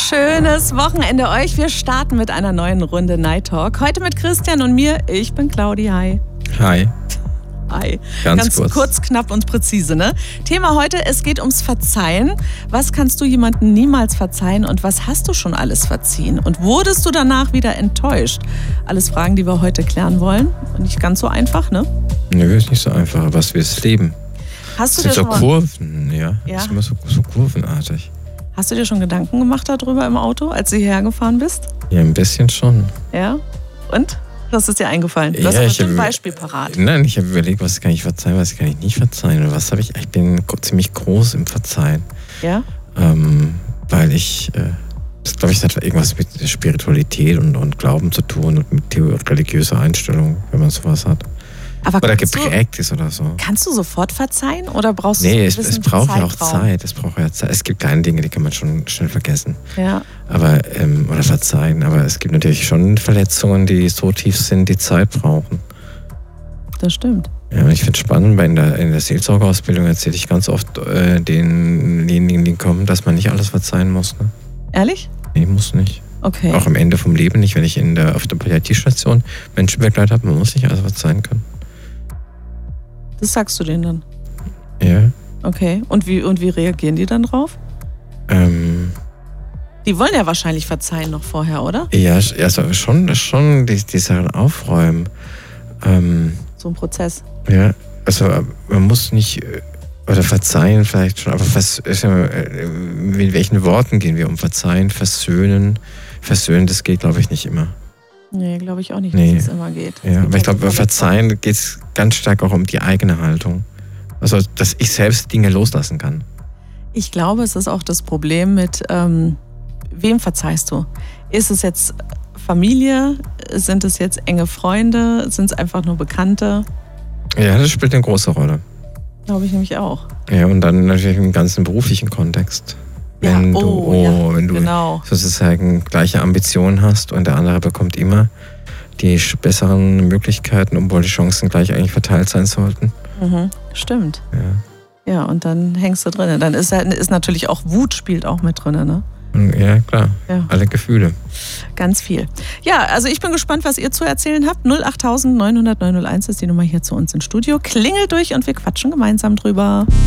Schönes Wochenende euch. Wir starten mit einer neuen Runde Night Talk. Heute mit Christian und mir. Ich bin Claudi. Hi. Hi. Hi. Ganz kurz, knapp und präzise, ne? Thema heute, es geht ums Verzeihen. Was kannst du jemandem niemals verzeihen und was hast du schon alles verziehen? Und wurdest du danach wieder enttäuscht? Alles Fragen, die wir heute klären wollen. Und nicht ganz so einfach, ne? Nö, ist nicht so einfach, aber es wird das Leben. Hast du Es sind dir so schon mal, Kurven, ja. Ja. Es ist immer so kurvenartig. hast du dir schon Gedanken gemacht darüber im Auto, als du hierher gefahren bist? Ja, ein bisschen schon. Ja? Und? Was ist dir eingefallen? Du hast Ja, bestimmt ein hab- Beispiel parat. Nein, ich habe überlegt, was kann ich verzeihen, was kann ich nicht verzeihen. Und was habe ich? Ich bin ziemlich groß im Verzeihen. Ja? Weil ich, das glaube ich, hat irgendwas mit Spiritualität und Glauben zu tun und mit religiöser Einstellung, wenn man sowas hat. Aber Oder kannst geprägt ist oder so. kannst du sofort verzeihen oder brauchst du Nee, einen es gewissen braucht ja auch Zeitraum? Zeit. Es gibt kleine Dinge, die kann man schon schnell vergessen. Ja. Aber, oder verzeihen. Aber es gibt natürlich schon Verletzungen, die so tief sind, die Zeit brauchen. Das stimmt. Ja, und ich finde es spannend, weil in der Seelsorgeausbildung erzähle ich ganz oft denjenigen, die kommen, dass man nicht alles verzeihen muss. Ne? Ehrlich? Nee, muss nicht. Okay. Auch am Ende vom Leben nicht, wenn ich auf der Palliativstation Menschen begleitet habe, man muss nicht alles verzeihen können. Das sagst du denen dann. Ja. Okay. Und wie reagieren die dann drauf? Die wollen ja wahrscheinlich verzeihen noch vorher, oder? Ja, also schon die Sachen aufräumen. So ein Prozess. Ja, also man muss nicht, oder verzeihen vielleicht schon, aber mit welchen Worten gehen wir um? Verzeihen, versöhnen, das geht, glaube ich, nicht immer. Nee, glaube ich auch nicht, Nee. dass es immer geht. Ja, aber ich glaube, bei Verzeihen geht es ganz stark auch um die eigene Haltung. Also, dass ich selbst Dinge loslassen kann. Ich glaube, es ist auch das Problem mit, wem verzeihst du? Ist es jetzt Familie? Sind es jetzt enge Freunde? Sind es einfach nur Bekannte? Ja, das spielt eine große Rolle. Glaube ich nämlich auch. Ja, und dann natürlich im ganzen beruflichen Kontext. Wenn du genau. sozusagen gleiche Ambitionen hast und der andere bekommt immer die besseren Möglichkeiten, obwohl die Chancen gleich eigentlich verteilt sein sollten. Mhm, stimmt. Ja. Ja, und dann hängst du drin. Dann ist natürlich auch Wut spielt auch mit drin, ne? Ja, klar. Ja. Alle Gefühle. Ganz viel. Ja, also ich bin gespannt, was ihr zu erzählen habt. 08900 901 ist die Nummer hier zu uns ins Studio. Klingelt durch und wir quatschen gemeinsam drüber.